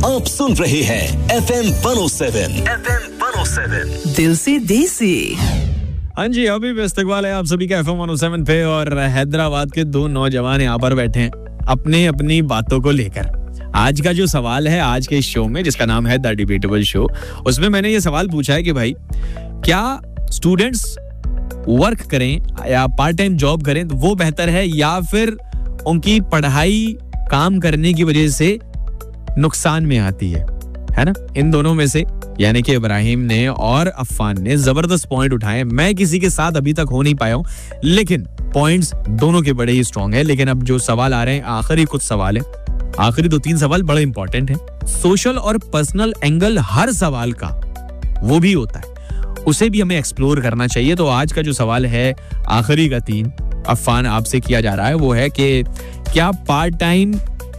आप सुन रहे हैं FM 107 दिल से देसी। हाँ जी, अभी भी इस्तकबाल है आप सभी का FM 107 पे और हैदराबाद के दो नौजवान यहाँ पर बैठे हैं अपने अपनी बातों को लेकर। आज का जो सवाल है आज के शो में, जिसका नाम है द डिबेटेबल शो, उसमें मैंने ये सवाल पूछा है कि भाई क्या स्टूडेंट्स वर्क करें या पार्ट टाइम जॉब करें तो वो बेहतर है, या फिर उनकी पढ़ाई काम करने की वजह से नुकसान में आती है ना? इन दोनों में से यानी कि इब्राहिम ने और अफ़ान ने जबरदस्त पॉइंट उठाए। मैं किसी के साथ अभी तक हो नहीं पाया हूं, लेकिन पॉइंट्स दोनों के बड़े ही स्ट्रांग है। लेकिन अब जो सवाल आ रहे हैं, आखिरी कुछ सवाल है, आखिरी 2-3 सवाल बड़े इंपॉर्टेंट हैं। सोशल और पर्सनल एंगल हर सवाल का वो भी होता है, उसे भी हमें एक्सप्लोर करना चाहिए। तो आज का जो सवाल है आखिरी का 3 अफ़ान आपसे किया जा रहा है, वो है कि क्या पार्ट टाइम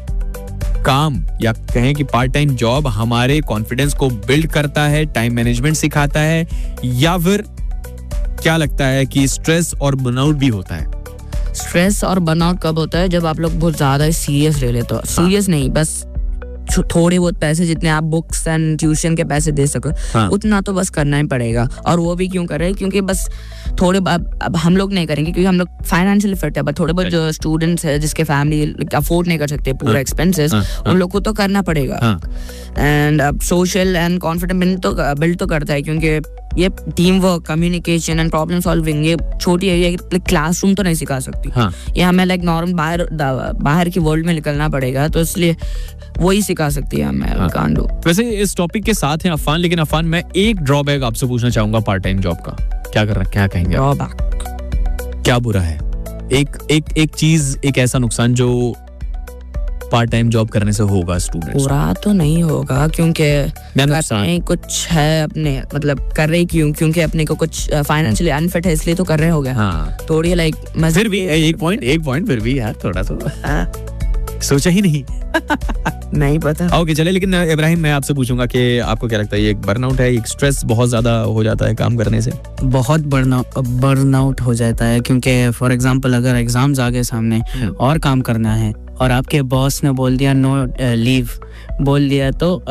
काम या कहें कि पार्ट टाइम जॉब हमारे कॉन्फिडेंस को बिल्ड करता है, टाइम मैनेजमेंट सिखाता है, या फिर क्या लगता है कि स्ट्रेस और बर्नआउट भी होता है? स्ट्रेस और बर्नआउट कब होता है? जब आप लोग बहुत ज्यादा सीरियस ले लेते हो। सीरियस नहीं, बस थोड़े बहुत पैसे जितने आप बुक्स एंड ट्यूशन के पैसे दे सको उतना तो बस करना ही पड़ेगा। और वो भी क्यों कर रहे हैं? क्योंकि बस थोड़े अब हम लोग नहीं करेंगे क्योंकि हम लोग फाइनेंशियली फिट है, बट थोड़े बहुत जो स्टूडेंट्स है जिसके फैमिली अफोर्ड नहीं कर सकते पूरा एक्सपेंसेस, उन लोग को तो करना पड़ेगा। एंड अब सोशल एंड कॉन्फिडेंस बिल्ड तो करता है, क्योंकि ये team work, communication and problem solving ये छोटी एरिया क्लासरूम तो नहीं सिखा सकती। ये हमें लाइक नॉर्मल बाहर की वर्ल्ड में निकलना पड़ेगा, तो इसलिए वही सिखा सकती है हमें कांडो। वैसे इस टॉपिक के साथ हैं अफ़ान, लेकिन अफ़ान मैं एक ड्रॉबैक आपसे पूछना चाहूंगा पार्ट टाइम जॉब का। क्या कहेंगे? क्या बुरा है? एक चीज, एक ऐसा नुकसान जो पार्ट टाइम जॉब करने से होगा स्टूडेंट्स? बुरा तो नहीं होगा, क्योंकि कुछ है अपने, मतलब कर रहे क्योंकि अपने को कुछ फाइनेंशियली अनफिट है इसलिए तो कर रहे हो गए। थोड़ी लाइक फिर भी एक पॉइंट फिर भी यार थोड़ा सोचा ही नहीं पता। ओके चले, लेकिन इब्राहिम मैं आपसे पूछूंगा कि आपको क्या लगता है, ये एक बर्नआउट है, एक स्ट्रेस बहुत ज्यादा हो जाता है काम करने से? बहुत बर्नआउट हो जाता है, क्योंकि फॉर एग्जांपल अगर एग्जाम्स आ गए सामने और काम करना है और आपके बॉस ने बोल दिया नो लीव बोल दिया तो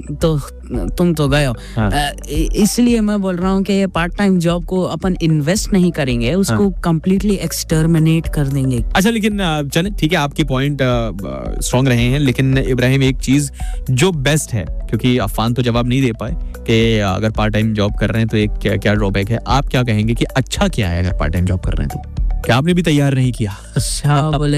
तुम तो गए हो। इसलिए मैं बोल रहा हूँ कि ये पार्ट टाइम जॉब को अपन इन्वेस्ट नहीं करेंगे, उसको कंप्लीटली एक्सटर्मिनेट कर देंगे। अच्छा, लेकिन चले ठीक है, आपके पॉइंट स्ट्रांग रहे हैं, लेकिन इब्राहिम एक चीज जो बेस्ट है, क्योंकि अफ़ान तो जवाब नहीं दे पाए कि अगर पार्ट टाइम जॉब कर रहे हैं तो एक क्या ड्रॉबैक है, आप क्या कहेंगे कि अच्छा क्या है अगर पार्ट टाइम जॉब कर रहे हैं तो? क्या आपने भी तैयार नहीं किया? अच्छा बोले